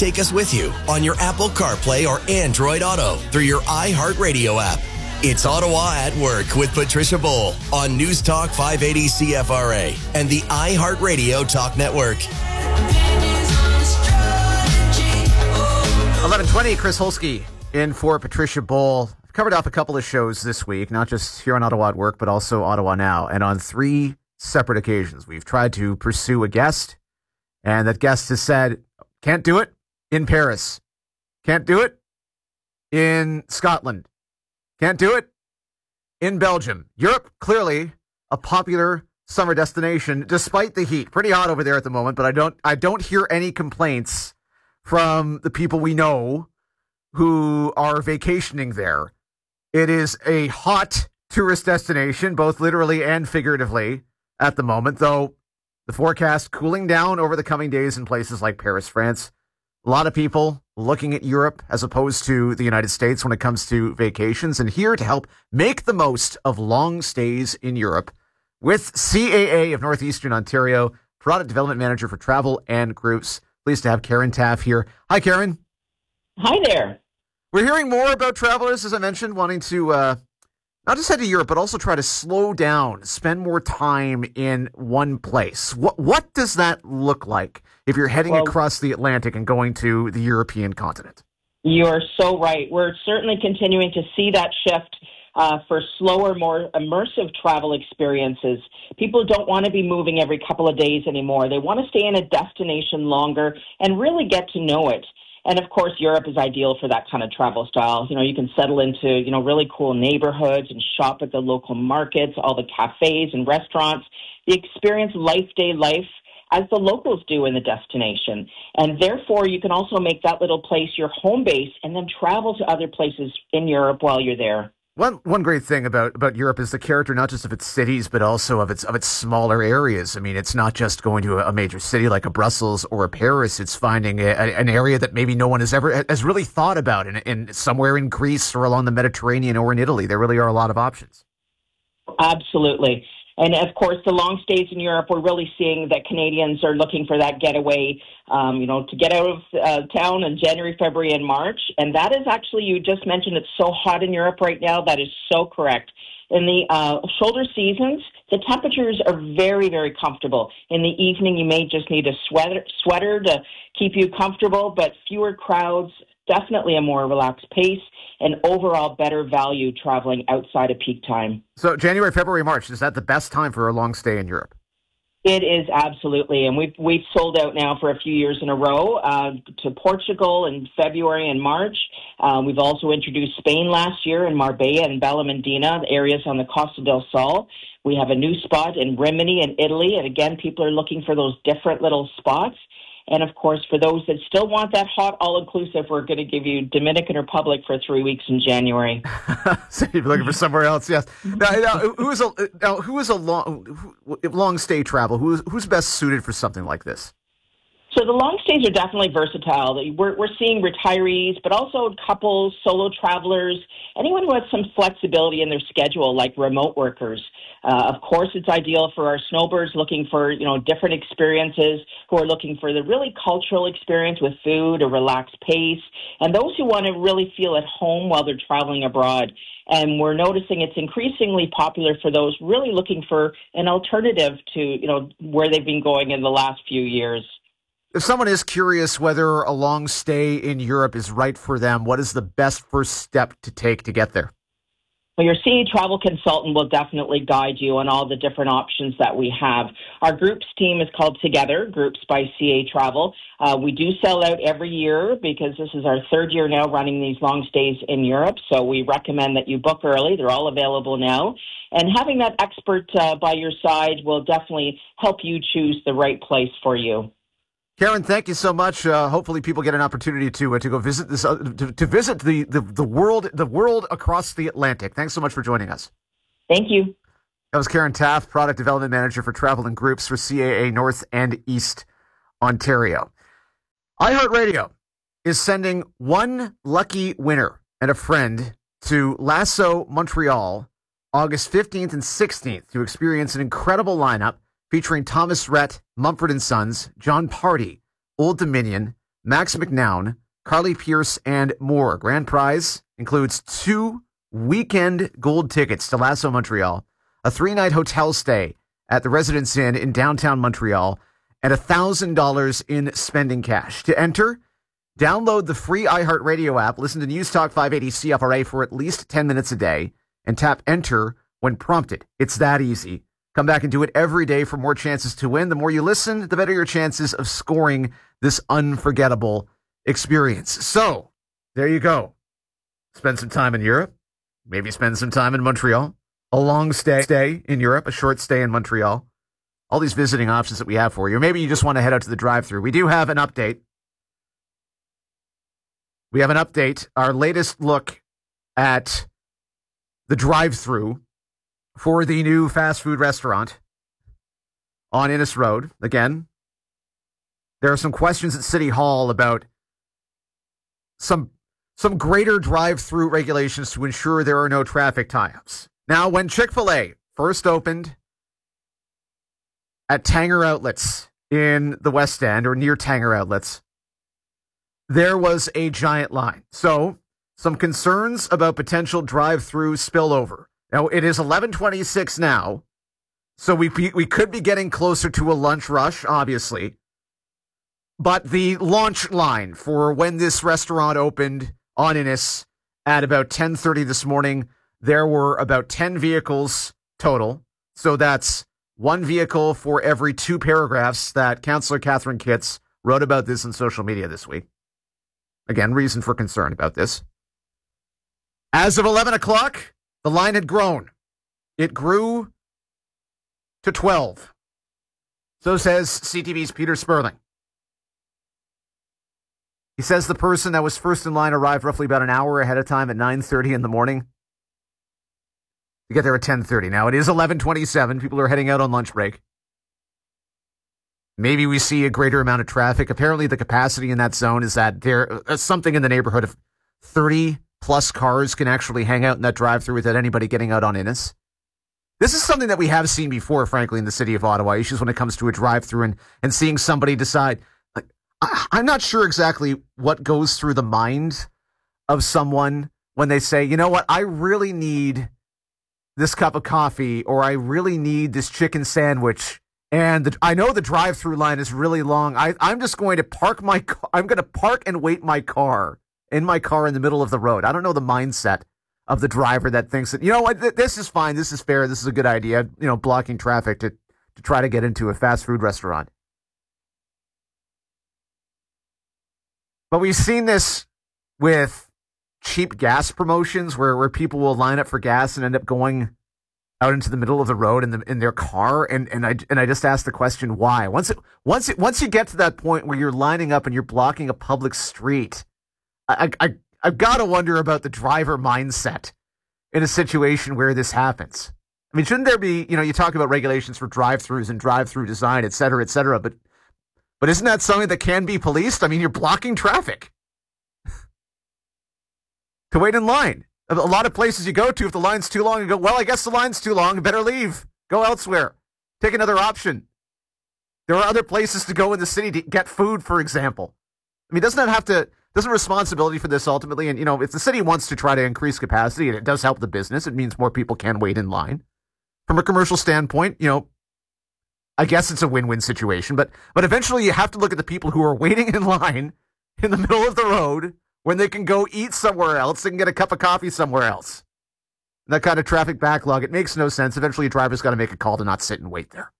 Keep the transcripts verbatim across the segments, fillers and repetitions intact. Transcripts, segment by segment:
Take us with you on your Apple CarPlay or Android Auto through your iHeartRadio app. It's Ottawa at Work with Patricia Bowl on News Talk five eighty C F R A and the iHeartRadio Talk Network. eleven twenty, Chris Holsky in for Patricia Bowl. I've covered off a couple of shows this week, not just here on Ottawa at Work, but also Ottawa Now. And on three separate occasions, we've tried to pursue a guest, and that guest has said, can't do it in Paris. Can't do it in Scotland. Can't do it in Belgium. Europe, clearly a popular summer destination, despite the heat. Pretty hot over there at the moment, but I don't I don't hear any complaints from the people we know who are vacationing there. It is a hot tourist destination, both literally and figuratively at the moment, though the forecast cooling down over the coming days in places like Paris, France. A lot of people looking at Europe as opposed to the United States when it comes to vacations. And here to help make the most of long stays in Europe with C A A of Northeastern Ontario, Product Development Manager for Travel and Groups. Pleased to have Karen Taff here. Hi, Karen. Hi there. We're hearing more about travelers, as I mentioned, wanting to uh, not just head to Europe, but also try to slow down, spend more time in one place. What what does that look like if you're heading well, across the Atlantic and going to the European continent? You're so right. We're certainly continuing to see that shift uh, for slower, more immersive travel experiences. People don't want to be moving every couple of days anymore. They want to stay in a destination longer and really get to know it. And of course, Europe is ideal for that kind of travel style. You know, you can settle into, you know, really cool neighborhoods and shop at the local markets, all the cafes and restaurants. The experience life, day life, as the locals do in the destination. And therefore, you can also make that little place your home base and then travel to other places in Europe while you're there. One one great thing about, about Europe is the character, not just of its cities, but also of its of its smaller areas. I mean, it's not just going to a, a major city like a Brussels or a Paris. It's finding a, a, an area that maybe no one has ever has really thought about in, in somewhere in Greece or along the Mediterranean or in Italy. There really are a lot of options. Absolutely. And of course, the long stays in Europe, we're really seeing that Canadians are looking for that getaway, um, you know, to get out of uh, town in January, February, and March. And that is actually, you just mentioned it's so hot in Europe right now. That is so correct. In the uh, shoulder seasons, the temperatures are very, very comfortable. In the evening, you may just need a sweater, sweater to keep you comfortable, but fewer crowds, definitely a more relaxed pace, and overall better value traveling outside of peak time. So January, February, March, is that the best time for a long stay in Europe? It is absolutely, and we've we've sold out now for a few years in a row uh, to Portugal in February and March. Uh, we've also introduced Spain last year in Marbella and Bella Medina, the areas on the Costa del Sol. We have a new spot in Rimini in Italy, and again, people are looking for those different little spots. And, of course, for those that still want that hot all-inclusive, we're going to give you Dominican Republic for three weeks in January. So you're looking for somewhere else, yes. Now, now, who is a, now, who is a long, who, long stay travel? Who is, who's best suited for something like this? So the long stays are definitely versatile. We're, we're seeing retirees, but also couples, solo travelers, anyone who has some flexibility in their schedule, like remote workers. Uh, of course, it's ideal for our snowbirds looking for, you know, different experiences, who are looking for the really cultural experience with food, a relaxed pace, and those who want to really feel at home while they're traveling abroad. And we're noticing it's increasingly popular for those really looking for an alternative to, you know, where they've been going in the last few years. If someone is curious whether a long stay in Europe is right for them, what is the best first step to take to get there? Well, your C A travel consultant will definitely guide you on all the different options that we have. Our groups team is called Together, Groups by C A Travel. Uh, we do sell out every year because this is our third year now running these long stays in Europe. So we recommend that you book early. They're all available now. And having that expert uh, by your side will definitely help you choose the right place for you. Karen, thank you so much. Uh, hopefully, people get an opportunity to uh, to go visit this uh, to, to visit the, the the world the world across the Atlantic. Thanks so much for joining us. Thank you. That was Karen Taff, Product Development Manager for Travel and Groups for C A A North and East Ontario. iHeartRadio is sending one lucky winner and a friend to Lasso Montreal August fifteenth and sixteenth to experience an incredible lineup featuring Thomas Rhett, Mumford and Sons, John Party, Old Dominion, Max McNown, Carly Pierce, and more. Grand prize includes two weekend gold tickets to Lasso Montreal, a three-night hotel stay at the Residence Inn in downtown Montreal, and one thousand dollars in spending cash. To enter, download the free iHeartRadio app, listen to News Talk five eighty C F R A for at least ten minutes a day, and tap enter when prompted. It's that easy. Come back and do it every day for more chances to win. The more you listen, the better your chances of scoring this unforgettable experience. So, there you go. Spend some time in Europe. Maybe spend some time in Montreal. A long stay, stay in Europe, a short stay in Montreal. All these visiting options that we have for you. Maybe you just want to head out to the drive-thru. We do have an update. We have an update. Our latest look at the drive-thru for the new fast food restaurant on Innes Road. Again, there are some questions at City Hall about some some greater drive-thru regulations to ensure there are no traffic tie-ups. Now, when Chick-fil-A first opened at Tanger Outlets in the West End, or near Tanger Outlets, there was a giant line. So, some concerns about potential drive-thru spillover. Now, it is eleven twenty-six now, so we we could be getting closer to a lunch rush, obviously. But the launch line for when this restaurant opened on Innes at about ten thirty this morning, there were about ten vehicles total. So that's one vehicle for every two paragraphs that Councillor Catherine Kitts wrote about this on social media this week. Again, reason for concern about this. As of eleven o'clock, the line had grown. It grew to twelve. So says C T V's Peter Sperling. He says the person that was first in line arrived roughly about an hour ahead of time at nine thirty in the morning. You get there at ten thirty. Now, it is eleven twenty-seven. People are heading out on lunch break. Maybe we see a greater amount of traffic. Apparently, the capacity in that zone is that there uh, something in the neighborhood of thirty plus cars can actually hang out in that drive-thru without anybody getting out on Innes. This is something that we have seen before, frankly, in the city of Ottawa. Issues when it comes to a drive-thru and, and seeing somebody decide. Like, I, I'm not sure exactly what goes through the mind of someone when they say, you know what, I really need this cup of coffee, or I really need this chicken sandwich. And the, I know the drive-thru line is really long. I, I'm just going to park my I'm going to park and wait my car in my car in the middle of the road. I don't know the mindset of the driver that thinks that, you know what, th- this is fine. This is fair. This is a good idea. You know, blocking traffic to, to try to get into a fast food restaurant. But we've seen this with cheap gas promotions where, where people will line up for gas and end up going out into the middle of the road in the in their car, and and I and I just asked the question why. Once it once it once you get to that point where you're lining up and you're blocking a public street, I I I've got to wonder about the driver mindset in a situation where this happens. I mean, shouldn't there be, you know, you talk about regulations for drive-thrus and drive-through design, et cetera, et cetera, but but isn't that something that can be policed? I mean, you're blocking traffic to wait in line. A lot of places you go to, if the line's too long, you go, well, I guess the line's too long. Better leave. Go elsewhere. Take another option. There are other places to go in the city to get food, for example. I mean, doesn't that have to, doesn't responsibility for this ultimately, and, you know, if the city wants to try to increase capacity, and it does help the business, it means more people can wait in line. From a commercial standpoint, you know, I guess it's a win-win situation, but but eventually you have to look at the people who are waiting in line in the middle of the road when they can go eat somewhere else, they can get a cup of coffee somewhere else. That kind of traffic backlog, it makes no sense. Eventually, a driver's got to make a call to not sit and wait there.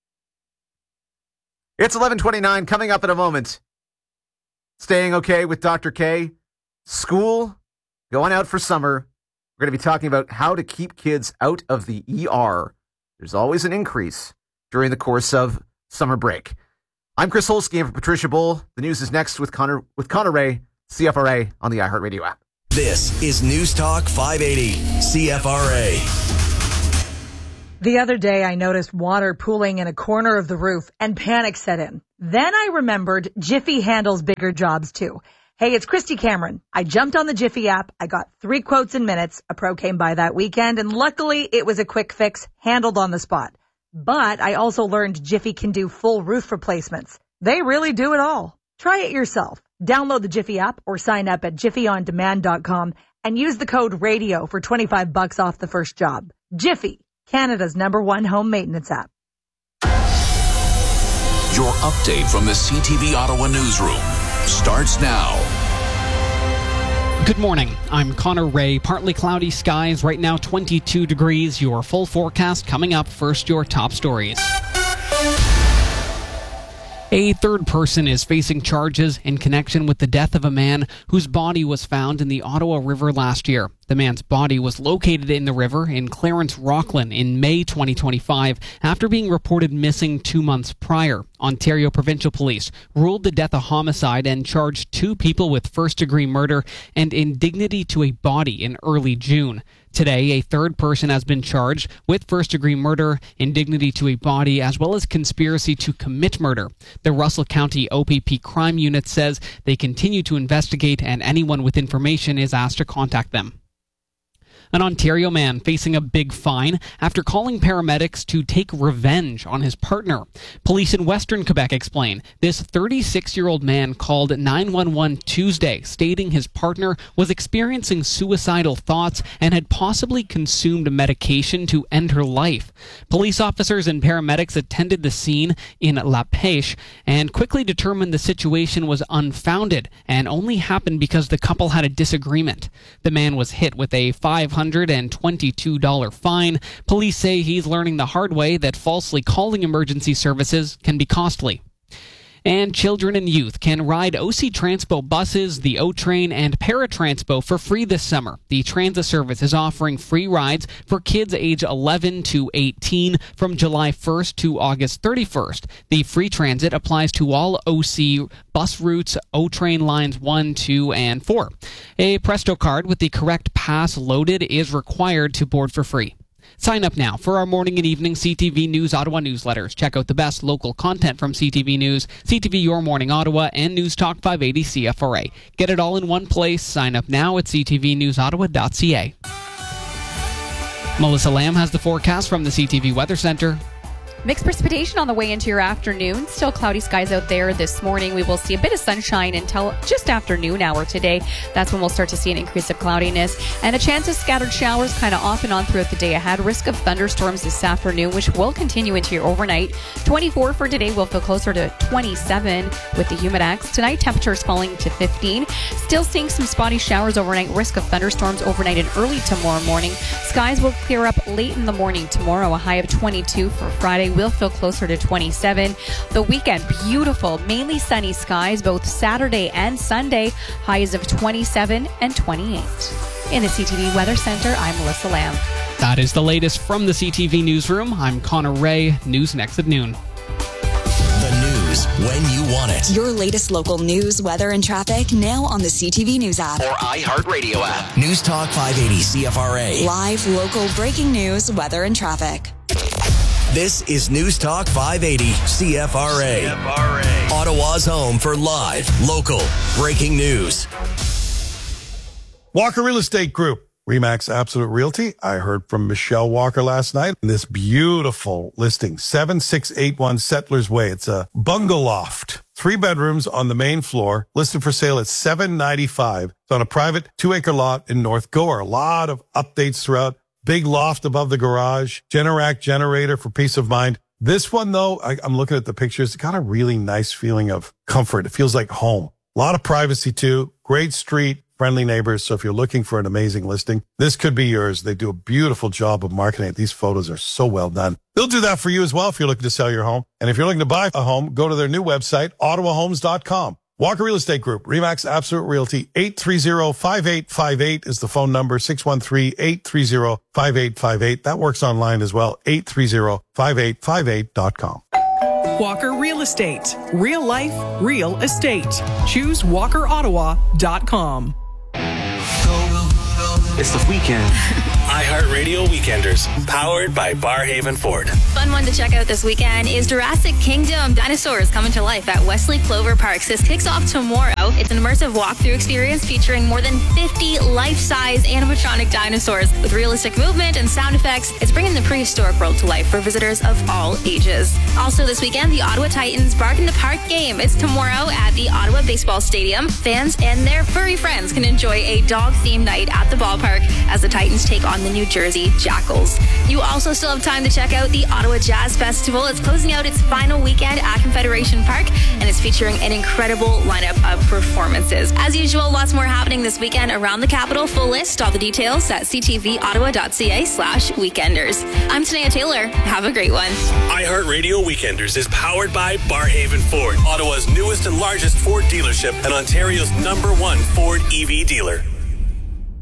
It's eleven twenty-nine, coming up in a moment. Staying okay with Doctor K. School, going out for summer. We're going to be talking about how to keep kids out of the E R. There's always an increase during the course of summer break. I'm Chris Holsky in for Patricia Bull. The news is next with Connor with Connor Ray. C F R A on the iHeartRadio app. This is News Talk five eighty C F R A. The other day, I noticed water pooling in a corner of the roof and panic set in. Then I remembered Jiffy handles bigger jobs too. Hey, it's Christy Cameron. I jumped on the Jiffy app. I got three quotes in minutes. A pro came by that weekend, and luckily it was a quick fix handled on the spot. But I also learned Jiffy can do full roof replacements. They really do it all. Try it yourself. Download the Jiffy app or sign up at jiffy on demand dot com and use the code RADIO for twenty-five bucks off the first job. Jiffy, Canada's number one home maintenance app. Your update from the C T V Ottawa newsroom starts now. Good morning. I'm Connor Ray. Partly cloudy skies. Right now, twenty-two degrees. Your full forecast coming up. First, your top stories. A third person is facing charges in connection with the death of a man whose body was found in the Ottawa River last year. The man's body was located in the river in Clarence Rockland in May twenty twenty-five after being reported missing two months prior. Ontario Provincial Police ruled the death a homicide and charged two people with first-degree murder and indignity to a body in early June. Today, a third person has been charged with first-degree murder, indignity to a body, as well as conspiracy to commit murder. The Russell County O P P Crime Unit says they continue to investigate, and anyone with information is asked to contact them. An Ontario man facing a big fine after calling paramedics to take revenge on his partner. Police in Western Quebec explain this thirty-six-year-old man called nine one one Tuesday, stating his partner was experiencing suicidal thoughts and had possibly consumed medication to end her life. Police officers and paramedics attended the scene in La Pêche and quickly determined the situation was unfounded and only happened because the couple had a disagreement. The man was hit with a five hundred twenty-two dollars fine. Police say he's learning the hard way that falsely calling emergency services can be costly. And children and youth can ride O C Transpo buses, the O-Train, and Paratranspo for free this summer. The transit service is offering free rides for kids age eleven to eighteen from July first to August thirty-first. The free transit applies to all O C bus routes, O-Train lines one, two, and four. A Presto card with the correct pass loaded is required to board for free. Sign up now for our morning and evening C T V News Ottawa newsletters. Check out the best local content from C T V News, C T V Your Morning Ottawa, and News Talk five eighty C F R A. Get it all in one place. Sign up now at c t v news ottawa dot c a. Melissa Lamb has the forecast from the C T V Weather Center. Mixed precipitation on the way into your afternoon. Still cloudy skies out there this morning. We will see a bit of sunshine until just after noon hour today. That's when we'll start to see an increase of cloudiness and a chance of scattered showers kind of off and on throughout the day ahead. Risk of thunderstorms this afternoon, which will continue into your overnight. twenty-four for today. We'll feel closer to twenty-seven with the Humidex. Tonight, temperatures falling to fifteen. Still seeing some spotty showers overnight. Risk of thunderstorms overnight and early tomorrow morning. Skies will clear up late in the morning tomorrow. A high of twenty-two for Friday. Will feel closer to twenty-seven. The weekend, beautiful, mainly sunny skies, both Saturday and Sunday. Highs of twenty-seven and twenty-eight. In the C T V Weather Center, I'm Melissa Lamb. That is the latest from the C T V Newsroom. I'm Connor Ray. News next at noon. The news when you want it. Your latest local news, weather, and traffic now on the C T V News app or iHeartRadio app. News Talk five eighty C F R A. Live, local, breaking news, weather, and traffic. This is News Talk five eighty C F R A. C F R A. Ottawa's home for live, local, breaking news. Walker Real Estate Group, Remax Absolute Realty. I heard from Michelle Walker last night. This beautiful listing, seven six eight one Settlers Way. It's a bungalow loft, three bedrooms on the main floor, listed for sale at seven ninety-five. It's on a private two-acre lot in North Gower. A lot of updates throughout. Big loft above the garage, Generac generator for peace of mind. This one, though, I, I'm looking at the pictures. It's got a really nice feeling of comfort. It feels like home. A lot of privacy, too. Great street, friendly neighbors. So if you're looking for an amazing listing, this could be yours. They do a beautiful job of marketing it. These photos are so well done. They'll do that for you as well if you're looking to sell your home. And if you're looking to buy a home, go to their new website, ottawa homes dot com. Walker Real Estate Group, Remax Absolute Realty, eight three zero, five eight five eight is the phone number, six one three, eight three zero, five eight five eight. That works online as well, eight three zero, five eight five eight dot com. Walker Real Estate. Real life, real estate. Choose walker ottawa dot com. It's the weekend. iHeartRadio Weekenders, powered by Barhaven Ford. Fun one to check out this weekend is Jurassic Kingdom Dinosaurs Coming to Life at Wesley Clover Parks. This kicks off tomorrow. It's an immersive walkthrough experience featuring more than fifty life-size animatronic dinosaurs with realistic movement and sound effects. It's bringing the prehistoric world to life for visitors of all ages. Also this weekend, the Ottawa Titans Bark in the Park game. It's tomorrow at the Ottawa Baseball Stadium. Fans and their furry friends can enjoy a dog-themed night at the ballpark as the Titans take on the New Jersey Jackals. You also still have time to check out the Ottawa Jazz Festival. It's closing out its final weekend at Confederation Park, and it's featuring an incredible lineup of performances. As usual, lots more happening this weekend around the capital. Full list, all the details at c t v ottawa dot c a slash weekenders. I'm Tanea Taylor. Have a great one. iHeartRadio Weekenders is powered by Barhaven Ford, Ottawa's newest and largest Ford dealership and Ontario's number one Ford E V dealer.